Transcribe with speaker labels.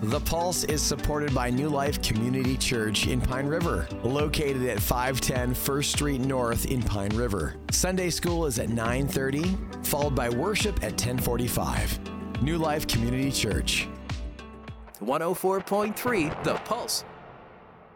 Speaker 1: The Pulse is supported by New Life Community Church in Pine River, located at 510 First Street North in Pine River. Sunday school is at 9:30, followed by worship at 10:45. New Life Community Church.
Speaker 2: 104.3 The Pulse.